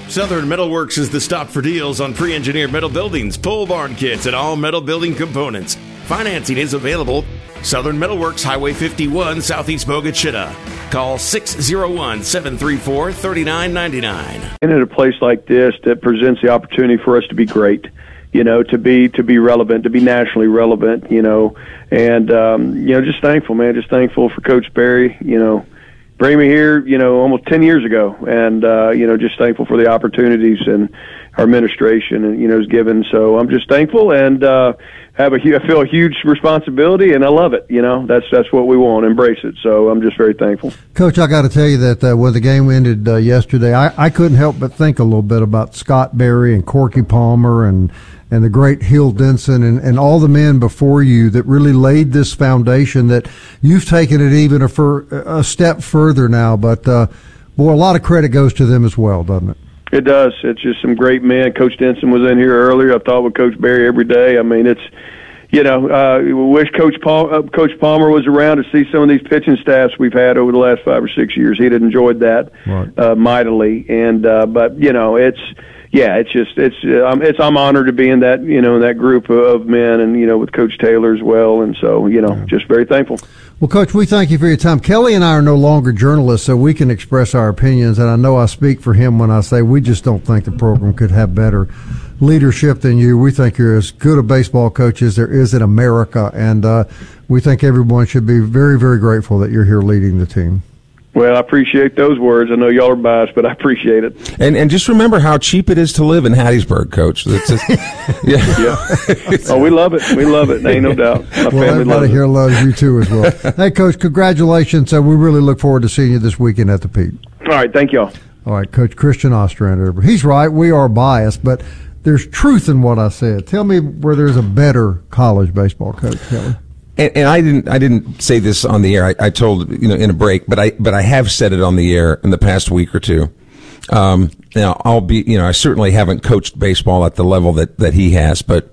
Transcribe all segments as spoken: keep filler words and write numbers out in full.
Southern Metalworks is the stop for deals on pre-engineered metal buildings, pole barn kits, and all metal building components. Financing is available. Southern Metalworks, Highway fifty-one, Southeast Bogue Chitto. Call six oh one, seven three four, three nine nine nine. And at a place like this that presents the opportunity for us to be great, you know, to be to be relevant, to be nationally relevant, you know, and, um, you know, just thankful, man, just thankful for Coach Berry, you know, bring me here, you know, almost ten years ago, and, uh, you know, just thankful for the opportunities and our administration, and, you know, is given. So I'm just thankful, and uh, have a, I feel a huge responsibility, and I love it. You know, that's that's what we want, embrace it. So I'm just very thankful. Coach, I got to tell you that uh, when the game ended uh, yesterday, I, I couldn't help but think a little bit about Scott Berry and Corky Palmer and and the great Hill Denson and, and all the men before you that really laid this foundation that you've taken it even a, fur, a step further now. But, uh, boy, a lot of credit goes to them as well, doesn't it? It does. It's just some great men. Coach Denson was in here earlier. I've talked with Coach Berry every day. I mean, it's, you know, uh, we wish Coach, Paul, uh, Coach Palmer was around to see some of these pitching staffs we've had over the last five or six years. He'd enjoyed that right. uh, mightily. And, uh, but, you know, it's, yeah, it's just it's um, it's I'm honored to be in that you know in that group of men, and you know with Coach Taylor as well, and so you know just very thankful. Well, Coach, we thank you for your time. Kelly and I are no longer journalists, so we can express our opinions, and I know I speak for him when I say we just don't think the program could have better leadership than you. We think you're as good a baseball coach as there is in America, and uh, we think everyone should be very, very grateful that you're here leading the team. Well, I appreciate those words. I know y'all are biased, but I appreciate it. And and just remember how cheap it is to live in Hattiesburg, Coach. It's just, yeah. yeah. Oh, we love it. We love it. Ain't no doubt. My well, family everybody loves here it. loves you too as well. Hey, Coach, congratulations. Uh, we really look forward to seeing you this weekend at the Pete. All right, thank y'all. All right, Coach Christian Ostrander. He's right. We are biased, but there's truth in what I said. Tell me where there's a better college baseball coach, Kelly. And, and I didn't, I didn't say this on the air. I, I told, you know, in a break, but I, but I have said it on the air in the past week or two. Um, now I'll be, you know, I certainly haven't coached baseball at the level that, that he has, but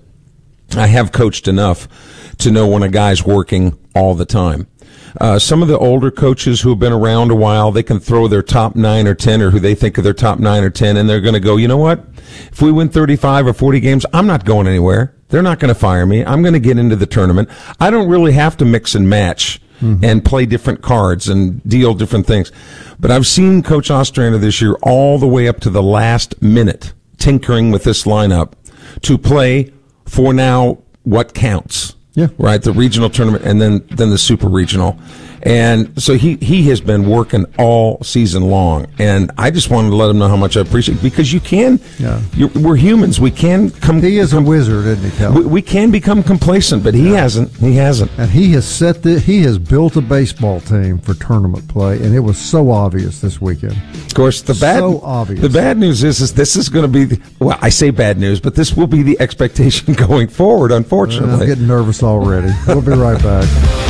I have coached enough to know when a guy's working all the time. Uh, some of the older coaches who have been around a while, they can throw their top nine or ten or who they think of their top nine or ten, and they're going to go, you know what? If we win thirty-five or forty games, I'm not going anywhere. They're not going to fire me. I'm going to get into the tournament. I don't really have to mix and match mm-hmm. and play different cards and deal different things. But I've seen Coach Ostrander this year all the way up to the last minute tinkering with this lineup to play for now what counts. Yeah. Right, the regional tournament and then then the super regional. And so he, he has been working all season long, and I just wanted to let him know how much I appreciate it, because you can, yeah. you're, we're humans. We can come. He is come, a wizard, isn't he, Kelly? We, we can become complacent, but he yeah. hasn't. He hasn't. And he has set the, he has built a baseball team for tournament play, and it was so obvious this weekend. Of course, the bad so obvious. The bad news is, is this is going to be the, well, I say bad news, but this will be the expectation going forward. Unfortunately, well, I'm getting nervous already. We'll be right back.